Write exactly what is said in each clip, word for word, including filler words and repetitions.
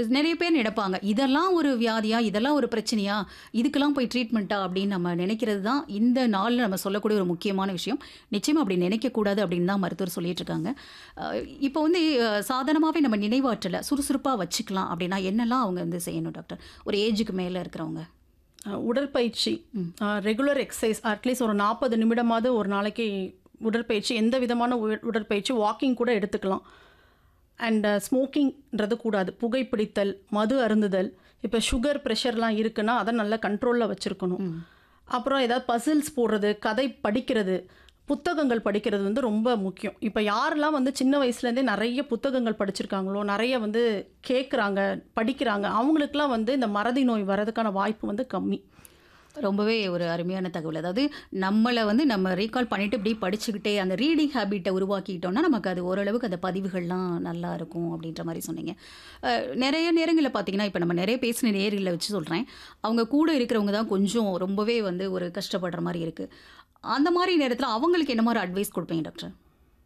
நெறைய பேர் நினைப்பாங்க, இதெல்லாம் ஒரு வியாதியா? இதெல்லாம் ஒரு பிரச்சனையா? இதுக்கெல்லாம் போய் ட்ரீட்மெண்ட்டா? அப்படின்னு நம்ம நினைக்கிறது தான் இந்த நாள்ல நம்ம சொல்லக்கூடிய ஒரு முக்கியமான விஷயம். நிச்சயமா அப்படி நினைக்கக்கூடாது அப்படின்னு தான் மருத்துவர் சொல்லிட்டு இருக்காங்க. அ இப்போ வந்து அ சாதாரணமாவே நம்ம நினைவாற்றல சுறுசுறுப்பா வச்சுக்கலாம் அப்படின்னா என்னலாம் அவங்க வந்து செய்யணும் டாக்டர்? ஒரு ஏஜுக்கு மேல இருக்கிறவங்க. அ உடற்பயிற்சி, ம். அ ரெகுலர் எக்சர்சைஸ் அட்லீஸ்ட் ஒரு நாற்பது நிமிடமாவது ஒரு நாளைக்கு உடற்பயிற்சி, எந்த விதமான உ உடற்பயிற்சி வாக்கிங் கூட எடுத்துக்கலாம். அண்ட் ஸ்மோக்கிங்ன்றது கூடாது. புகைப்பிடித்தல், மது அருந்துதல், இப்போ சுகர், ப்ரெஷர்லாம் இருக்குன்னா அதை நல்லா கண்ட்ரோலில் வச்சுருக்கணும். ம். அப்புறம் ஏதாவது பசில்ஸ் போடுறது, கதை படிக்கிறது, புத்தகங்கள் படிக்கிறது வந்து ரொம்ப முக்கியம். இப்போ யாரெல்லாம் வந்து சின்ன வயசுலேருந்தே நிறைய புத்தகங்கள் படிச்சிருக்காங்களோ, நிறைய வந்து கேட்குறாங்க, படிக்கிறாங்க, அவங்களுக்குலாம் வந்து இந்த மறதி நோய் வர்றதுக்கான வாய்ப்பு வந்து கம்மி. ரொம்பவே ஒரு அருமையான தகவல். அதாவது நம்மள வந்து நம்ம ரீகால் பண்ணிட்டு இப்படி படிச்சுக்கிட்டே அந்த ரீடிங் ஹேபிட்ட உருவாக்கிட்டோம்னா, நமக்கு அது ஓரளவுக்கு அந்த பதிவுகள்லாம் நல்லா இருக்கும் அப்படின்ற மாரி சொன்னீங்க. அ நெறைய நேரங்கள்ல பார்த்தீங்கன்னா, இப்ப நம்ம நெறைய பேசின நேயர்கள வச்சு சொல்றேன். அவங்க கூட இருக்கிறவங்க தான் கொஞ்சம் ரொம்பவே வந்து ஒரு கஷ்டப்படுற மாரி இருக்கு. அந்த மாரி நேரத்தில அவங்களுக்கு என்ன மாரி அட்வைஸ் குடுப்பீங்க டாக்டர்?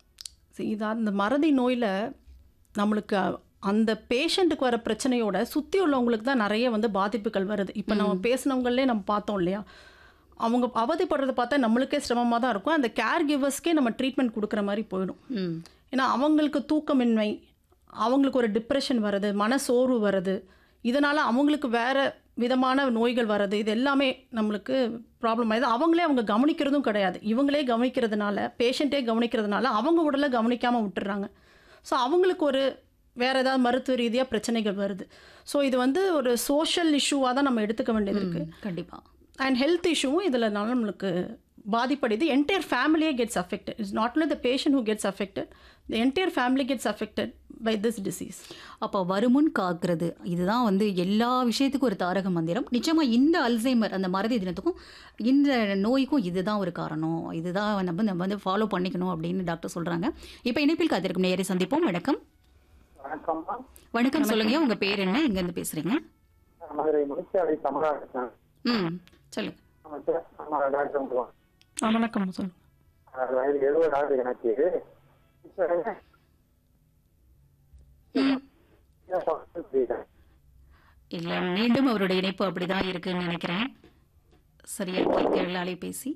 சரி, இது அந்த மறதி நோயில் நம்மளுக்கு அ- அந்த பேஷண்ட்டுக்கு வர பிரச்சனையோட சுற்றி உள்ளவங்களுக்கு தான் நிறைய வந்து பாதிப்புகள் வருது. இப்போ நம்ம ம். பேசினவங்களே நம்ம பார்த்தோம் இல்லையா, அவங்க அவதிப்படுறத பார்த்தா நம்மளுக்கே சிரமமாக தான் இருக்கும். அந்த கேர் கிவர்ஸ்க்கே நம்ம ட்ரீட்மெண்ட் கொடுக்குற மாதிரி போயிடும். ம். ஏன்னா அவங்களுக்கு தூக்கமின்மை, அவங்களுக்கு ஒரு டிப்ரெஷன் வருது, மனசோர்வு வருது, இதனால் அவங்களுக்கு வேறு விதமான நோய்கள் வர்றது, இது எல்லாமே நம்மளுக்கு ப்ராப்ளம் ஆகுது. அவங்களே அவங்க கவனிக்கிறதும் கிடையாது. இவங்களே கவனிக்கிறதுனால, பேஷண்ட்டே கவனிக்கிறதுனால அவங்க உடலை கவனிக்காமல் விட்டுறாங்க. ஸோ அவங்களுக்கு ஒரு வேறு ஏதாவது மருத்துவ ரீதியாக பிரச்சனைகள் வருது. ஸோ இது வந்து ஒரு சோஷியல் இஷ்யூவாக தான் நம்ம எடுத்துக்க வேண்டியது இருக்குது. ம். கண்டிப்பா. அண்ட் ஹெல்த் இஷ்யூவும் இதில் நம்மளுக்கு பாதிப்படையுது. என்டையர் ஃபேமிலியே gets affected. It's not only the patient who gets affected, the entire family gets affected by this disease. அப்போ வருமுன் காக்கிறது இதுதான் வந்து எல்லா விஷயத்துக்கும் ஒரு தாரக மந்திரம். நிச்சயமா இந்த அல்சைமர் அந்த மறதி தினத்துக்கும் இந்த நோய்க்கும் இதுதான் ஒரு காரணம். இதுதான் நம்ம நம்ம வந்து ஃபாலோ பண்ணிக்கணும் அப்படின்னு டாக்டர் சொல்றாங்க. இப்போ இணைப்பில் காத்திருக்கும் நேயரை சந்திப்போம். வணக்கம். வணக்கம்மா. வணக்கம் சொல்லுங்க. உங்க பேர் என்ன? எங்க இருந்து பேசுறீங்க? மதுரை முனிச்சாலை தமிழகம். ம். சொல்லுங்க. டாக்டர் ஆ, வணக்கம் சொல்லுங்கள். வயது எழுபது ஆகுது எனக்கு. இல்ல மீண்டும் அவருடைய இணைப்பு அப்படிதான் இருக்குன்னு நினைக்கிறேன். சரியா கேட்கல அலைபேசி.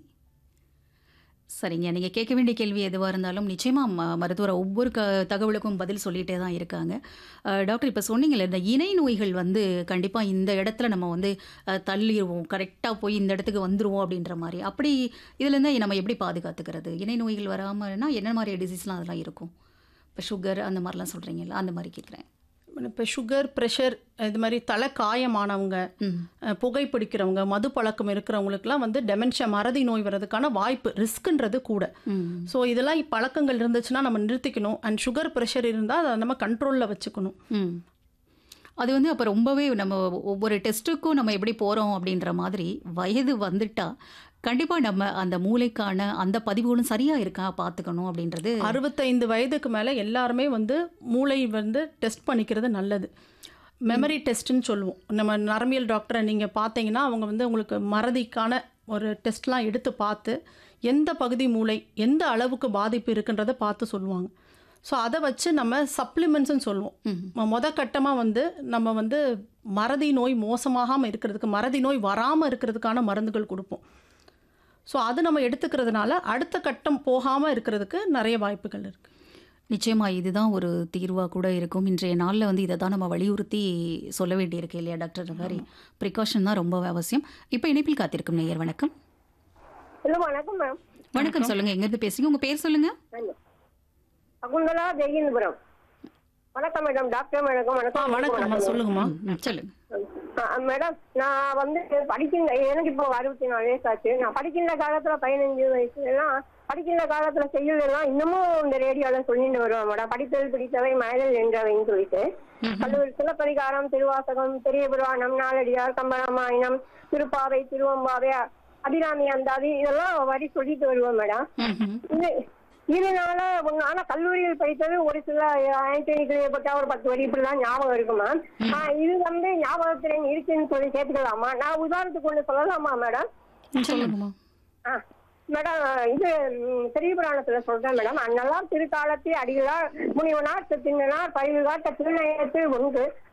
சரிங்க. நீங்க கேட்க வேண்டிய கேள்வி எதுவா இருந்தாலும் நிச்சயமா ம மருத்துவர் ஒவ்வொரு க தகவலுக்கும் பதில் சொல்லிட்டே தான் இருக்காங்க. அ டாக்டர் இப்ப சொன்னீங்கல்ல, இந்த இணை நோய்கள் வந்து கண்டிப்பா இந்த இடத்துல நம்ம வந்து அ தள்ளிருவோம். கரெக்ட்டா போய் இந்த இடத்துக்கு வந்துருவோம் அப்படின்ற மாரி. அப்படி இதுலேருந்து நம்ம எப்படி பாதுகாத்துக்கிறது? இணை நோய்கள் வராமன்னா என்ன மாரி டிசீஸ்லாம் அதெல்லாம் இருக்கும்? இப்ப சுகர் அந்த மாரிலாம் சொல்றீங்கல்ல, அந்த மாரி கேட்குறேன். இப்போ சுகர், ப்ரெஷர், இது மாதிரி தலை காயமானவங்க, ம். அஹ், புகைப்பிடிக்கிறவங்க, மது பழக்கம் இருக்கிறவங்களுக்குலாம் வந்து டெமென்ஷியா மறதி நோய் வர்றதுக்கான வாய்ப்பு ரிஸ்க்குன்றது கூட. ம். ஸோ இதெல்லாம் பழக்கங்கள் இருந்துச்சுன்னா நம்ம நிறுத்திக்கணும். அண்ட் சுகர், ப்ரெஷர் இருந்தால் அதை நம்ம கண்ட்ரோலில் வச்சுக்கணும். ம். அது வந்து அப்போ ரொம்பவே நம்ம ஒவ்வொரு டெஸ்ட்டுக்கும் நம்ம எப்படி போகிறோம் அப்படின்ற மாதிரி வயது வந்துட்டா கண்டிப்பாக நம்ம அந்த மூளைக்கான அந்த பதிவுகளும் சரியாக இருக்கா பார்த்துக்கணும் அப்படின்றது. அறுபத்தைந்து வயதுக்கு மேலே எல்லாருமே வந்து மூளை வந்து டெஸ்ட் பண்ணிக்கிறது நல்லது. மெமரி டெஸ்ட்டுன்னு சொல்லுவோம். நம்ம நரம்பியல் டாக்டரை நீங்கள் பார்த்தீங்கன்னா அவங்க வந்து உங்களுக்கு மறதிக்கான ஒரு டெஸ்ட்லாம் எடுத்து பார்த்து எந்த பகுதி மூளை எந்த அளவுக்கு பாதிப்பு இருக்குன்றதை பார்த்து சொல்லுவாங்க. ஸோ அதை வச்சு நம்ம சப்ளிமெண்ட்ஸ்ன்னு சொல்லுவோம். மொ- முத கட்டமாக வந்து நம்ம வந்து மறதி நோய் மோசமாகாமல் இருக்கிறதுக்கு, மறதி நோய் வராமல் இருக்கிறதுக்கான மருந்துகள் கொடுப்போம். ஸோ அது நம்ம எடுத்துக்கிறதுனால அடுத்த கட்டம் போகாமல் இருக்கிறதுக்கு நிறைய வாய்ப்புகள் இருக்குது. நிச்சயமா இதுதான் ஒரு தீர்வாக கூட இருக்கும். இன்றைய நாளில் வந்து இதை தான் நம்ம வலியுறுத்தி சொல்ல வேண்டியிருக்கு இல்லையா டாக்டர்? இந்த மாதிரி ப்ரிகாஷன் தான் ரொம்ப அவசியம். இப்போ இணைப்பில் காத்திருக்கும் நேயர் வணக்கம். ஹலோ, வணக்கம் மேம். வணக்கம் சொல்லுங்க. எங்கேருந்து பேசுறீங்க? உங்க பேர் சொல்லுங்க. அகுந்தலா ஜெயேந்திரபுரம். வணக்கம் மேடம். டாக்டர் வணக்கம். ஆ, வணக்கம் வணக்கம்மா, சொல்லுங்கம்மா. ம், சொல்லுங்க. ஆ, மேடம், நான் வந்து படிக்கின்ற எனக்கு இப்போ அறுபத்தி நாலு வயசு ஆச்சு. நான் படிக்கின்ற காலத்துல பதினஞ்சு வயசுல எல்லாம் படிக்கின்ற காலத்துல செய்யலாம் இன்னமும் இந்த ரேடியோல சொல்லிட்டு வருவேன் மேடம். படித்தல் பிடித்தவை மயலில் என்றவைன்னு சொல்லிட்டு கல்லூரி சிலப்பதிகாரம், திருவாசகம், பெரிய புராணம், நாலடியார், கம்பராமாயணம், திருப்பாவை, திருவம்பாவை, அபிராமி அந்தாதி இதெல்லாம் வரி சொல்லிட்டு வருவேன் மேடம். ம்ஹும். இது இதனால ஒண்ணு- ஆனா கல்லூரியில் படித்தது ஒரு சில ஆண்டனி கிளியோபட்டா ஒரு பத்து வரி இப்படிலாம் ஞாபகம் இருக்கு மேம். இது வந்து ஞாபகத்திறன் இருக்குன்னு சொல்லி சேர்த்துக்கலாமா? நான் உதாரணத்துக்கு ஒண்ணு சொல்லலாமா மேடம்? ம், சொல்லுங்கம்மா. ஆ மேடம், இது ம், பெரிய புராணத்துல சொல்றேன் மேடம். அண்ணெல்லாம் திருக்காலத்தில் அடிகளார் முனிவனார் திண்ணனார் பயில்காட்ட திருநயனத்தில் ஒன்று